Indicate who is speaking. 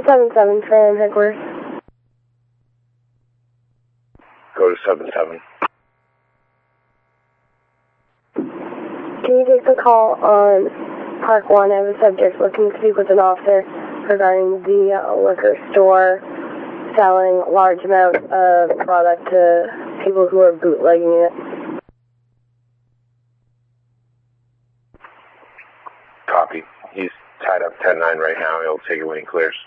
Speaker 1: 77 from headquarters.
Speaker 2: Go to 77.
Speaker 1: Can you take the call on Park 1? I have a subject looking to speak with an officer regarding the liquor store selling large amounts of product to people who are bootlegging it.
Speaker 2: Copy. He's tied up 10-9 right now. He'll take it when he clears.